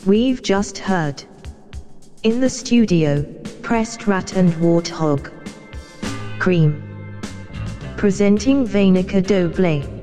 We've just heard. In the studio, Pressed Rat and Warthog. Cream. Presenting Vainica Doble.